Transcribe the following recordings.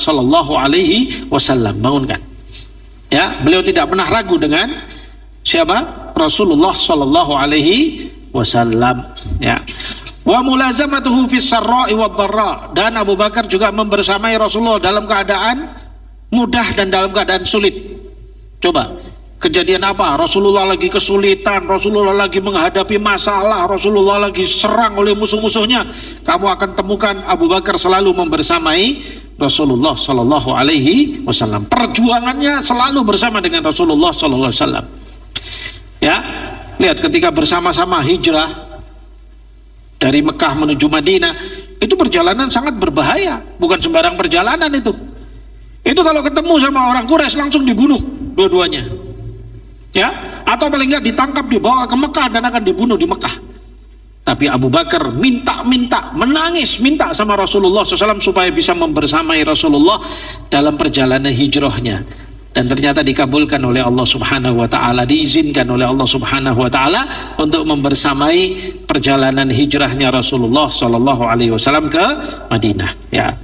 sallallahu alaihi wasallam. Bangunkan. Ya, beliau tidak pernah ragu dengan siapa? Rasulullah sallallahu alaihi wasallam. Ya. Wa mulazamatuhu fis sarra'i wad dharra, dan Abu Bakar juga membersamai Rasulullah dalam keadaan mudah dan dalam keadaan sulit. Coba, kejadian apa? Rasulullah lagi kesulitan, Rasulullah lagi menghadapi masalah, Rasulullah lagi serang oleh musuh-musuhnya. Kamu akan temukan Abu Bakar selalu membersamai Rasulullah sallallahu alaihi wasallam. Perjuangannya selalu bersama dengan Rasulullah sallallahu alaihi wasallam. Ya, lihat ketika bersama-sama hijrah dari Mekah menuju Madinah, itu perjalanan sangat berbahaya, bukan sembarang perjalanan itu. Itu kalau ketemu sama orang Quraisy langsung dibunuh dua-duanya. Ya, atau paling enggak ditangkap, dibawa ke Mekah dan akan dibunuh di Mekah. Tapi Abu Bakar minta, menangis, minta sama Rasulullah SAW supaya bisa membersamai Rasulullah dalam perjalanan hijrahnya. Dan ternyata dikabulkan oleh Allah Subhanahu wa taala, diizinkan oleh Allah Subhanahu wa taala untuk membersamai perjalanan hijrahnya Rasulullah sallallahu alaihi wasallam ke Madinah, ya.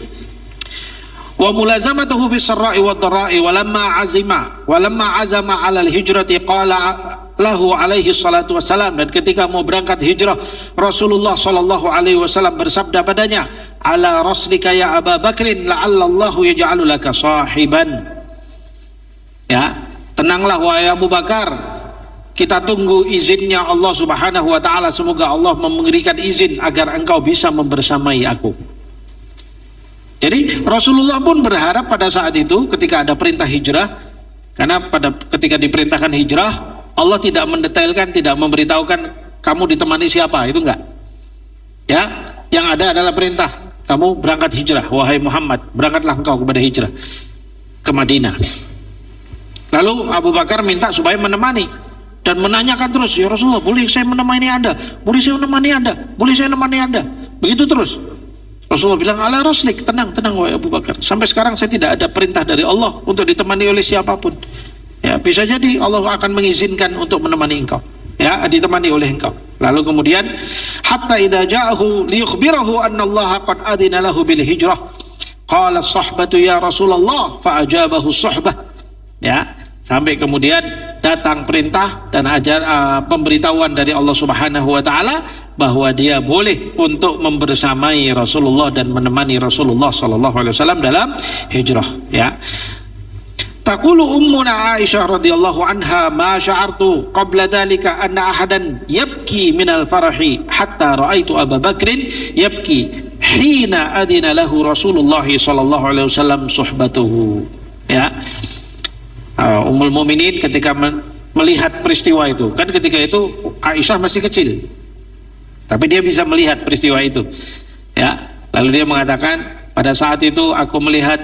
Wa mulazamatuhu fis sarra'i wad dharra'i walamma azama 'ala al-hijrati qala lahu alaihi salatu wassalam, dan ketika mau berangkat hijrah Rasulullah sallallahu alaihi wasallam bersabda padanya, ala raslika ya Abu Bakrin la'alla Allahu yaj'alu laka sahiban. Ya, tenanglah wahai Abu Bakar, kita tunggu izinnya Allah Subhanahu wa taala, semoga Allah memberikan izin agar engkau bisa membersamai aku. Jadi Rasulullah pun berharap pada saat itu ketika ada perintah hijrah, karena ketika diperintahkan hijrah Allah tidak mendetailkan, tidak memberitahukan kamu ditemani siapa, itu enggak. Ya, yang ada adalah perintah, kamu berangkat hijrah, wahai Muhammad, berangkatlah engkau kepada hijrah ke Madinah. Lalu Abu Bakar minta supaya menemani dan menanyakan terus, ya Rasulullah, boleh saya menemani Anda? Boleh saya menemani Anda? Boleh saya menemani Anda? Begitu terus. Rasulullah bilang, ala raslik, tenang wahai Abu Bakar. Sampai sekarang saya tidak ada perintah dari Allah untuk ditemani oleh siapapun. Ya, bisa jadi Allah akan mengizinkan untuk menemani engkau. Ya, ditemani oleh engkau. Lalu kemudian hatta idza ja'ahu liyukhbirahu anna Allah qad adina lahu bil hijrah. Qala as-sahbatu ya Rasulullah fa ajabahu as-sahbah. Ya, sampai kemudian datang perintah dan pemberitahuan dari Allah Subhanahu wa taala bahwa dia boleh untuk membersamai Rasulullah dan menemani Rasulullah sallallahu alaihi wasallam dalam hijrah, ya. Taqulu ummuna Aisyah radhiyallahu anha ma sya'artu qabla dhalika anna ahadan yabki minal farahi hatta ra'aitu Abu Bakrin yabki hina adina lahu Rasulullah sallallahu alaihi wasallam suhbatuhu. Ya. Ummul Mukminin ketika melihat peristiwa itu, kan ketika itu Aisyah masih kecil, tapi dia bisa melihat peristiwa itu, ya. Lalu dia mengatakan, pada saat itu aku melihat,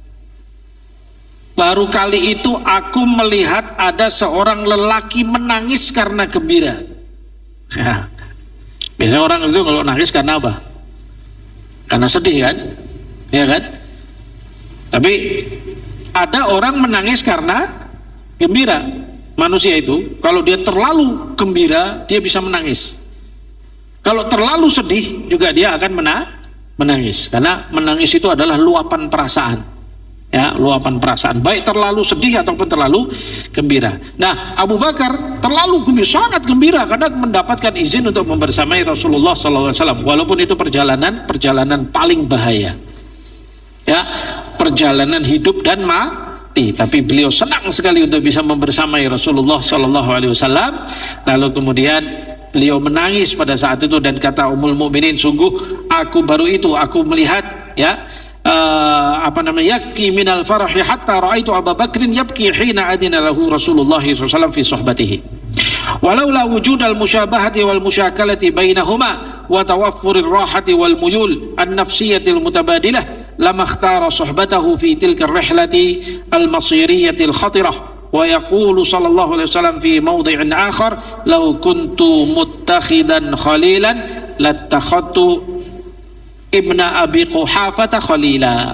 baru kali itu aku melihat ada seorang lelaki menangis karena gembira. Ya. Biasanya orang itu kalau nangis karena apa? Karena sedih kan, ya kan? Tapi ada orang menangis karena gembira. Manusia itu kalau dia terlalu gembira dia bisa menangis. Kalau terlalu sedih juga dia akan menangis. Karena menangis itu adalah luapan perasaan. Ya, luapan perasaan. Baik terlalu sedih ataupun terlalu gembira. Nah, Abu Bakar terlalu gembira, sangat gembira karena mendapatkan izin untuk membersamai Rasulullah SAW. Walaupun itu perjalanan paling bahaya. Ya, perjalanan hidup dan mati, tapi beliau senang sekali untuk bisa membersamai Rasulullah sallallahu alaihi wasallam. Lalu kemudian beliau menangis pada saat itu dan kata Ummul Mukminin, sungguh aku baru itu aku melihat, ya, yabki minal farahi hatta raaitu Abu Bakrin yabki hina adina lahu Rasulullah sallallahu alaihi wasallam fi suhbatihi. Walaula wujudal musyabahati wal musyakalati bainahuma wa tawaffurir rahati wal muyul an-nafsiyatil mutabadilah lama ikhtara suhbatahu fi tilka ar-rihlati al-masiriyati al-khatirah. Wa yaqulu sallallahu alaihi wasallam fi mawdhi'in akhar, law kuntu muttakhidan khalilan lattakhadtu ibna Abi Quhafah khalila.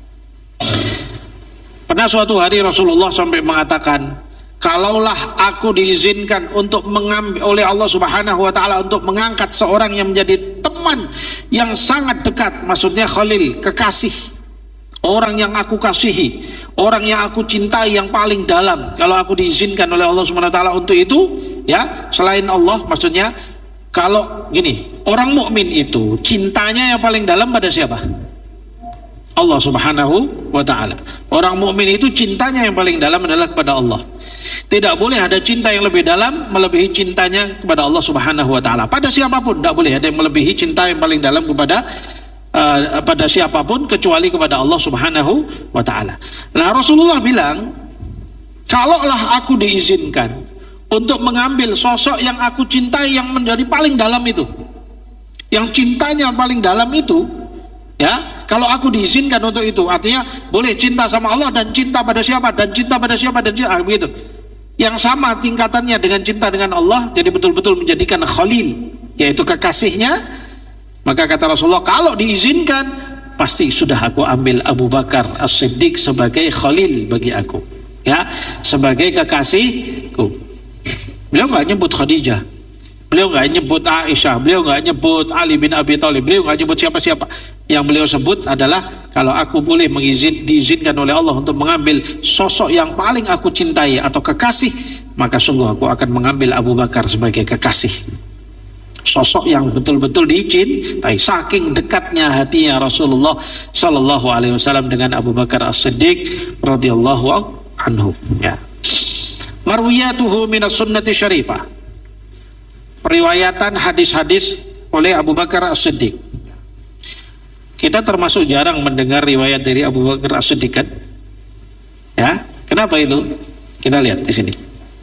Pernah suatu hari Rasulullah sampai mengatakan, kalaulah aku diizinkan untuk oleh Allah Subhanahu wa taala untuk mengangkat seorang yang menjadi teman yang sangat dekat, maksudnya khalil, kekasih, orang yang aku kasihi, orang yang aku cintai yang paling dalam. Kalau aku diizinkan oleh Allah Subhanahu wa taala untuk itu, ya, selain Allah, maksudnya kalau gini, orang mukmin itu cintanya yang paling dalam pada siapa? Allah Subhanahu wa taala. Orang mukmin itu cintanya yang paling dalam adalah kepada Allah. Tidak boleh ada cinta yang lebih dalam melebihi cintanya kepada Allah Subhanahu wa taala. Pada siapapun tidak boleh ada yang melebihi cinta yang paling dalam kepada pada siapapun kecuali kepada Allah Subhanahu wa taala. Nah, Rasulullah bilang, kalaulah aku diizinkan untuk mengambil sosok yang aku cintai yang menjadi paling dalam itu, yang cintanya paling dalam itu, ya, kalau aku diizinkan untuk itu, artinya boleh cinta sama Allah dan cinta pada siapa, dan cinta pada siapa, dan cinta, begitu. Yang sama tingkatannya dengan cinta dengan Allah, jadi betul-betul menjadikan khalil, yaitu kekasihnya. Maka kata Rasulullah, kalau diizinkan, pasti sudah aku ambil Abu Bakar As-Siddiq sebagai khalil bagi aku, ya, sebagai kekasihku. Beliau nggak nyebut Khadijah, beliau nggak nyebut Aisyah, beliau nggak nyebut Ali bin Abi Thalib, beliau nggak nyebut siapa-siapa. Yang beliau sebut adalah, kalau aku boleh diizinkan oleh Allah untuk mengambil sosok yang paling aku cintai atau kekasih, maka sungguh aku akan mengambil Abu Bakar sebagai kekasih. Sosok yang betul-betul dicintai, saking dekatnya hatinya Rasulullah Sallallahu Alaihi Wasallam dengan Abu Bakar As-Siddiq radhiyallahu anhu. Ya. Marwiyatuhu minas sunnati syarifah. Periwayatan hadis-hadis oleh Abu Bakar As-Siddiq. Kita termasuk jarang mendengar riwayat dari Abu Bakar As-Siddiq, kan? Ya, kenapa itu? Kita lihat di sini.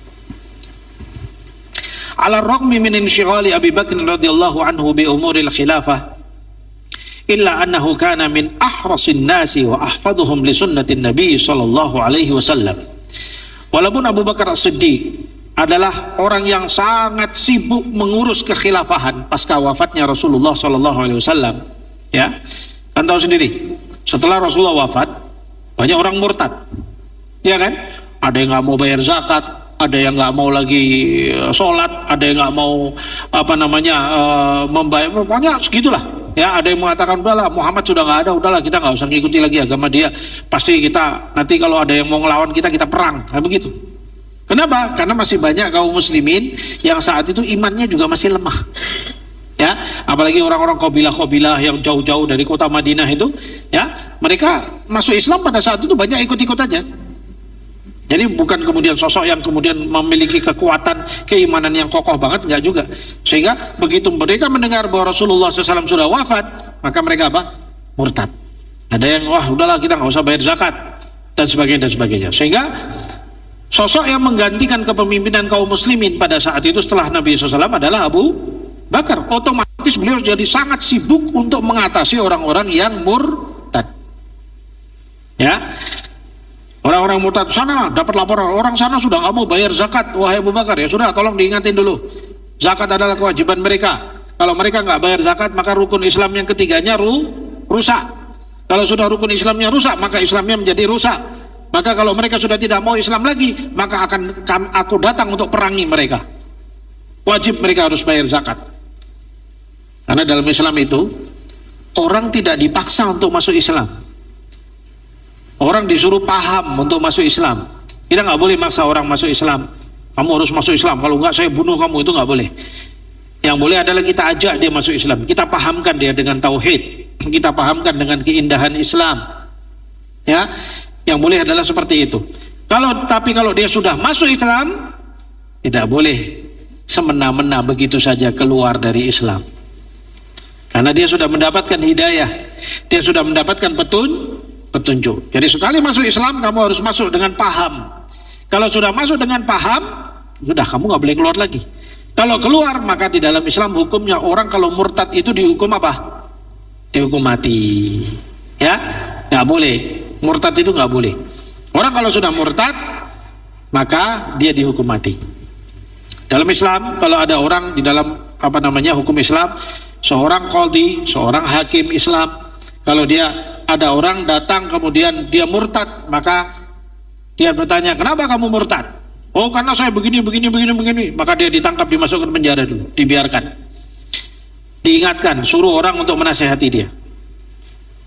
Ala raqmi min insyighali Abi Bakr radhiyallahu anhu bi umuril khilafah, illa annahu kana min ahrasin nasi wa ahfaduhum li sunnatin Nabi sallallahu alaihi wasallam. Walaupun Abu Bakar As-Siddiq adalah orang yang sangat sibuk mengurus kekhilafahan pasca wafatnya Rasulullah sallallahu alaihi wasallam, ya, kan tahu sendiri, setelah Rasulullah wafat banyak orang murtad, ya kan? Ada yang nggak mau bayar zakat, ada yang nggak mau lagi sholat, ada yang nggak mau membayar, pokoknya segitulah, ya. Ada yang mengatakan, udahlah Muhammad sudah nggak ada, udahlah kita nggak usah ngikuti lagi agama dia, pasti kita nanti kalau ada yang mau ngelawan kita perang, kayak begitu. Kenapa? Karena masih banyak kaum muslimin yang saat itu imannya juga masih lemah, ya, apalagi orang-orang qabilah-qabilah yang jauh-jauh dari kota Madinah itu, ya, mereka masuk Islam pada saat itu banyak ikut-ikut aja. Jadi bukan kemudian sosok yang kemudian memiliki kekuatan keimanan yang kokoh banget, enggak juga. Sehingga begitu mereka mendengar bahwa Rasulullah SAW sudah wafat, maka mereka apa? Murtad. Ada yang, wah udahlah kita nggak usah bayar zakat dan sebagainya dan sebagainya. Sehingga sosok yang menggantikan kepemimpinan kaum muslimin pada saat itu setelah Nabi SAW adalah Abu Bakar. Otomatis beliau jadi sangat sibuk untuk mengatasi orang-orang yang murtad, ya. Orang-orang murtad sana dapat laporan, orang sana sudah nggak mau bayar zakat. Wahai Abu Bakar, ya sudah, tolong diingatin dulu, zakat adalah kewajiban mereka. Kalau mereka nggak bayar zakat, maka rukun Islam yang ketiganya rusak. Kalau sudah rukun Islamnya rusak, maka Islamnya menjadi rusak. Maka kalau mereka sudah tidak mau Islam lagi, maka akan aku datang untuk perangi mereka. Wajib mereka harus bayar zakat. Karena dalam Islam itu orang tidak dipaksa untuk masuk Islam. Orang disuruh paham untuk masuk Islam. Kita nggak boleh maksa orang masuk Islam. Kamu harus masuk Islam, kalau nggak saya bunuh kamu, itu nggak boleh. Yang boleh adalah kita ajak dia masuk Islam. Kita pahamkan dia dengan tauhid. Kita pahamkan dengan keindahan Islam. Ya, yang boleh adalah seperti itu. Tapi kalau dia sudah masuk Islam, tidak boleh semena-mena begitu saja keluar dari Islam. Karena dia sudah mendapatkan hidayah, dia sudah mendapatkan petunjuk. Jadi sekali masuk Islam, kamu harus masuk dengan paham. Kalau sudah masuk dengan paham, sudah, kamu nggak boleh keluar lagi. Kalau keluar, maka di dalam Islam hukumnya orang kalau murtad itu dihukum apa? Dihukum mati. Ya, nggak boleh. Murtad itu nggak boleh. Orang kalau sudah murtad, maka dia dihukum mati. Dalam Islam, kalau ada orang di dalam hukum Islam, seorang qadhi, seorang hakim Islam, kalau dia ada orang datang kemudian dia murtad, maka dia bertanya, kenapa kamu murtad? Oh, karena saya begini. Maka dia ditangkap, dimasukkan penjara dulu, dibiarkan. Diingatkan, suruh orang untuk menasihati dia.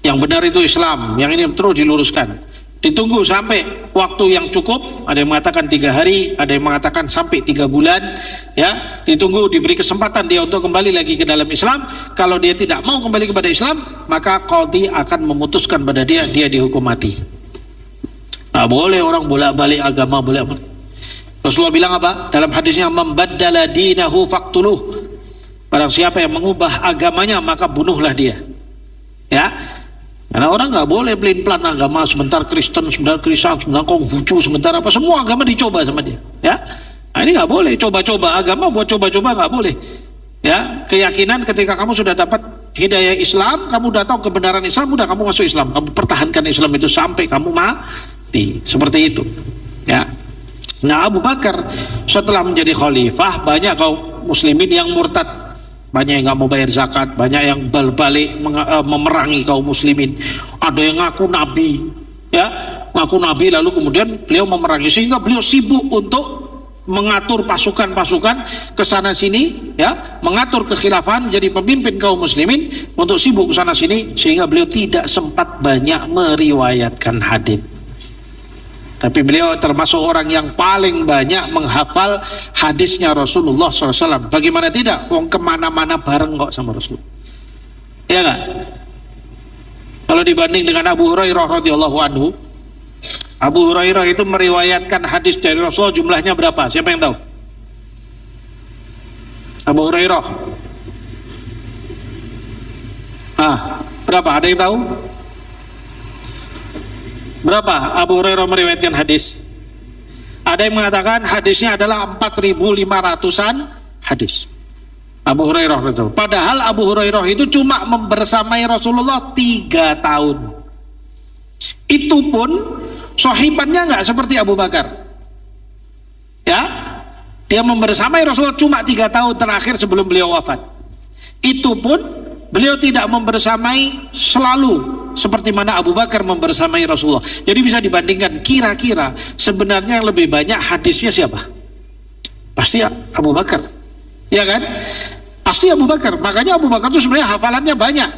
Yang benar itu Islam, yang ini terus diluruskan. Ditunggu sampai waktu yang cukup, ada yang mengatakan 3 hari, ada yang mengatakan sampai 3 bulan, ya. Ditunggu, diberi kesempatan dia untuk kembali lagi ke dalam Islam. Kalau dia tidak mau kembali kepada Islam, maka qadhi akan memutuskan pada dia dihukum mati. Nah, boleh orang bolak-balik agama, bolak-balik. Rasulullah bilang apa? Dalam hadisnya, "Membaddala dinahu faqtuluh." Barang siapa yang mengubah agamanya, maka bunuhlah dia. Ya. Karena orang nggak boleh pelin-pelan agama, sebentar Kristen, sebentar Konghucu, sebentar apa, semua agama dicoba sama dia. Ya, nah, ini nggak boleh. Coba-coba agama buat coba-coba nggak boleh. Ya, keyakinan ketika kamu sudah dapat hidayah Islam, kamu udah tahu kebenaran Islam, udah kamu masuk Islam, kamu pertahankan Islam itu sampai kamu mati. Seperti itu. Ya. Nah, Abu Bakar setelah menjadi khalifah, banyak kaum muslimin yang murtad. Banyak yang nggak mau bayar zakat, banyak yang balik memerangi kaum muslimin. Ada yang ngaku nabi, ya, ngaku nabi lalu kemudian beliau memerangi, sehingga beliau sibuk untuk mengatur pasukan-pasukan ke sana sini, ya, mengatur kekhilafahan, menjadi pemimpin kaum muslimin untuk sibuk ke sana sini, sehingga beliau tidak sempat banyak meriwayatkan hadits. Tapi beliau termasuk orang yang paling banyak menghafal hadisnya Rasulullah SAW. Bagaimana tidak? Wong kemana-mana bareng kok sama Rasul. Ya nggak? Kalau dibanding dengan Abu Hurairah radhiyallahu anhu, Abu Hurairah itu meriwayatkan hadis dari Rasulullah jumlahnya berapa? Siapa yang tahu? Abu Hurairah. Berapa? Ada yang tahu? Berapa Abu Hurairah meriwayatkan hadis? Ada yang mengatakan hadisnya adalah 4.500-an hadis. Abu Hurairah itu. Padahal Abu Hurairah itu cuma membersamai Rasulullah 3 tahun. Itu pun sahibannya nggak seperti Abu Bakar. Ya, dia membersamai Rasulullah cuma 3 tahun terakhir sebelum beliau wafat. Itu pun beliau tidak membersamai selalu seperti mana Abu Bakar membersamai Rasulullah. Jadi bisa dibandingkan, kira-kira sebenarnya yang lebih banyak hadisnya siapa? Pasti Abu Bakar, ya kan? Pasti Abu Bakar. Makanya Abu Bakar itu sebenarnya hafalannya banyak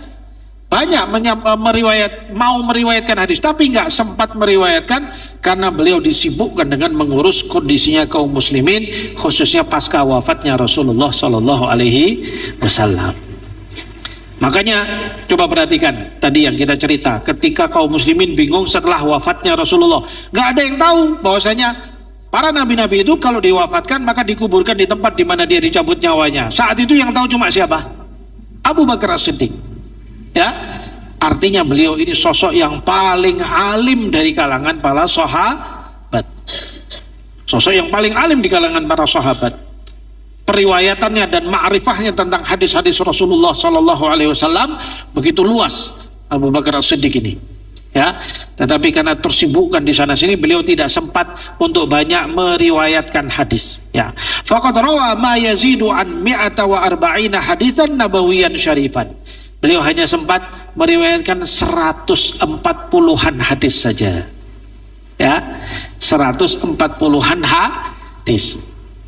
mau meriwayatkan hadis, tapi nggak sempat meriwayatkan karena beliau disibukkan dengan mengurus kondisinya kaum muslimin, khususnya pasca wafatnya Rasulullah Shallallahu Alaihi Wasallam. Makanya coba perhatikan tadi yang kita cerita, ketika kaum muslimin bingung setelah wafatnya Rasulullah, nggak ada yang tahu bahwasanya para nabi-nabi itu kalau diwafatkan maka dikuburkan di tempat di mana dia dicabut nyawanya. Saat itu yang tahu cuma siapa? Abu Bakar As-Siddiq. Ya, artinya beliau ini sosok yang paling alim dari kalangan para sahabat. Sosok yang paling alim di kalangan para sahabat. Periwayatannya dan ma'rifahnya tentang hadis-hadis Rasulullah Sallallahu Alaihi Wasallam begitu luas Abu Bakar As-Siddiq ini, ya. Tetapi karena tersibukkan di sana sini, beliau tidak sempat untuk banyak meriwayatkan hadis. Ya. Faqad rawa ma yazidu an 140 haditsan nabawiyan syarifan. Beliau hanya sempat meriwayatkan 140-an hadis saja. Ya, 140-an hadis.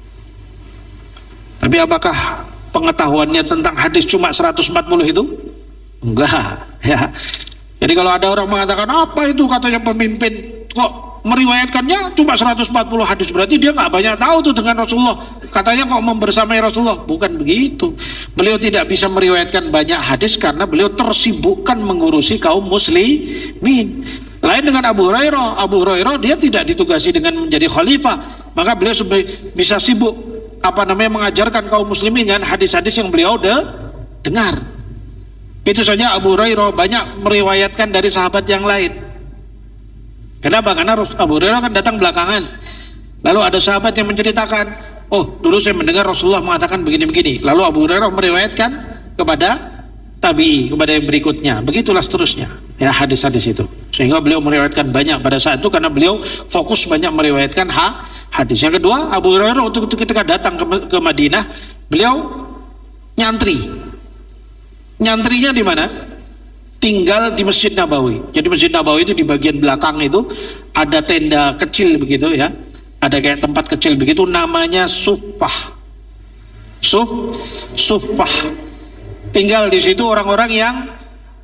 Tapi apakah pengetahuannya tentang hadis cuma 140 itu? Enggak, ya. Jadi kalau ada orang mengatakan apa itu katanya pemimpin kok meriwayatkannya cuma 140 hadis, berarti dia nggak banyak tahu tuh dengan Rasulullah. Katanya kok membersamai Rasulullah. Bukan begitu. Beliau tidak bisa meriwayatkan banyak hadis karena beliau tersibukkan mengurusi kaum muslimin. Lain dengan Abu Hurairah. Abu Hurairah dia tidak ditugasi dengan menjadi khalifah, maka beliau bisa sibuk mengajarkan kaum muslimin dengan hadis-hadis yang beliau dengar. Itu saja Abu Hurairah banyak meriwayatkan dari sahabat yang lain. Kenapa? Karena Abu Hurairah kan datang belakangan. Lalu ada sahabat yang menceritakan, oh dulu saya mendengar Rasulullah mengatakan begini-begini. Lalu Abu Hurairah meriwayatkan kepada tabi'i, kepada yang berikutnya. Begitulah seterusnya, ya, hadis-hadis itu. Sehingga beliau meriwayatkan banyak pada saat itu karena beliau fokus banyak meriwayatkan hadis. Yang kedua, Abu Hurairah untuk ketika datang ke Madinah, beliau nyantri. Nyantrinya di mana? Tinggal di Masjid Nabawi. Jadi Masjid Nabawi itu di bagian belakang itu ada tenda kecil begitu, ya. Ada kayak tempat kecil begitu, namanya Suffah. Suffah. Tinggal di situ orang-orang yang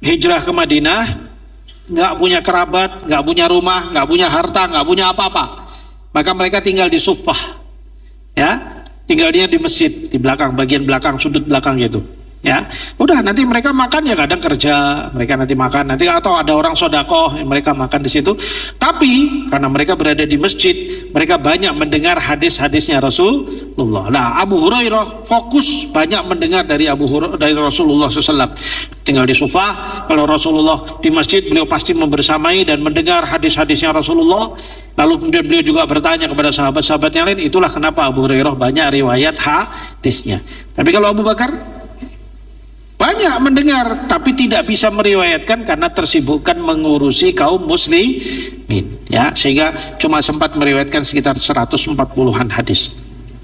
hijrah ke Madinah, nggak punya kerabat, nggak punya rumah, nggak punya harta, nggak punya apa-apa. Maka mereka tinggal di Suffah, ya, tinggalnya di masjid, di belakang, bagian belakang, sudut belakang gitu. Ya, udah nanti mereka makan ya kadang kerja, mereka nanti makan, nanti atau ada orang sodakoh, mereka makan di situ. Tapi karena mereka berada di masjid, mereka banyak mendengar hadis-hadisnya Rasulullah. Nah, Abu Hurairah fokus banyak mendengar dari dari Rasulullah SAW. Tinggal di Sufah, kalau Rasulullah di masjid, beliau pasti membersamai dan mendengar hadis-hadisnya Rasulullah. Lalu kemudian beliau juga bertanya kepada sahabat-sahabat yang lain. Itulah kenapa Abu Hurairah banyak riwayat hadisnya. Tapi kalau Abu Bakar banyak mendengar tapi tidak bisa meriwayatkan karena tersibukkan mengurusi kaum muslimin, ya, sehingga cuma sempat meriwayatkan sekitar 140-an hadis.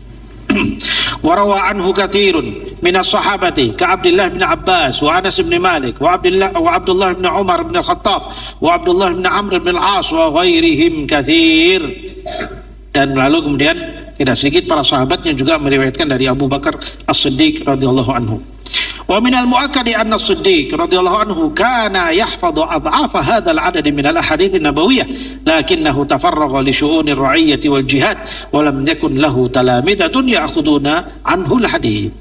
Warawa anhu katsirun minas sahabati ka Abdullah bin Abbas wa Anas bin Malik wa Abdullah bin Umar bin Khattab wa Abdullah bin Amr bin Al-As wa ghairihim katsir. Dan lalu kemudian tidak sedikit para sahabat yang juga meriwayatkan dari Abu Bakar As-Siddiq radhiyallahu anhu. Wa minal mu'akkadi anna As-Siddiq radhiyallahu anhu kana yahfadhu adhafa hadzal adad min al-ahadits an-nabawiyyah lakinnahu tafarraga li syu'unir ra'iyyati wal jihad wa lam yakun lahu talamidatun ya'khuduna anhu al-hadits.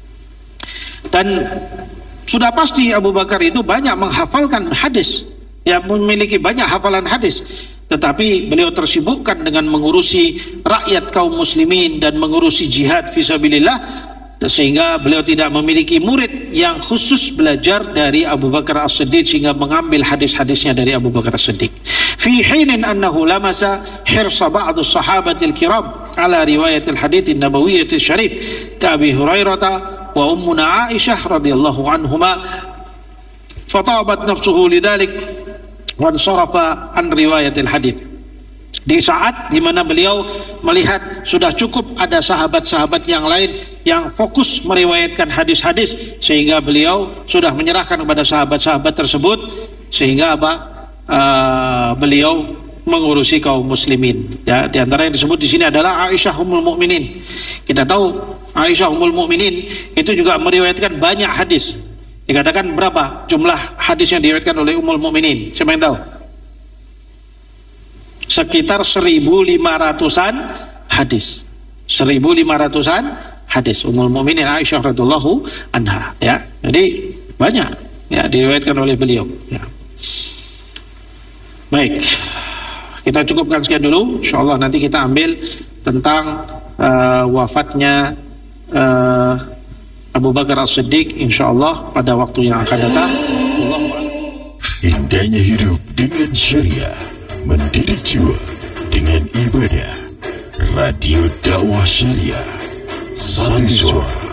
Dan sudah pasti Abu Bakar itu banyak menghafalkan hadis, ya, memiliki banyak hafalan hadis, tetapi beliau tersibukkan dengan mengurusi rakyat kaum muslimin dan mengurusi jihad fisabilillah, sehingga beliau tidak memiliki murid yang khusus belajar dari Abu Bakar As-Siddiq sehingga mengambil hadis-hadisnya dari Abu Bakar As-Siddiq. Fi hinin annahu lamasa hirsa ba'd as-sahabatil kiram ala riwayat al-hadits an-nabawiyyah asy-syarif ka Abi Hurairah wa ummuna Aisyah radhiyallahu anhuma fatabat nafsuhu lidzalik wa ansarafa an riwayat al-hadits. Di saat di mana beliau melihat sudah cukup ada sahabat-sahabat yang lain yang fokus meriwayatkan hadis-hadis, sehingga beliau sudah menyerahkan kepada sahabat-sahabat tersebut, sehingga beliau mengurusi kaum muslimin. Ya, di antara yang disebut di sini adalah Aisyah Ummul Mukminin. Kita tahu Aisyah Ummul Mukminin itu juga meriwayatkan banyak hadis. Dikatakan berapa jumlah hadis yang diriwayatkan oleh Ummul Mukminin? Siapa yang tahu? Sekitar 1.500-an hadis. 1.500-an hadis Ummul Mukminin Aisyah radhiyallahu anha, ya. Jadi banyak, ya, diriwayatkan oleh beliau, ya. Baik, kita cukupkan sekian dulu. Insyaallah nanti kita ambil tentang wafatnya Abu Bakar As-Siddiq insyaallah pada waktu yang akan datang. Indahnya hidup dengan syariah, mendidik jiwa dengan ibadah. Radio Dakwah Syariah, satu suara.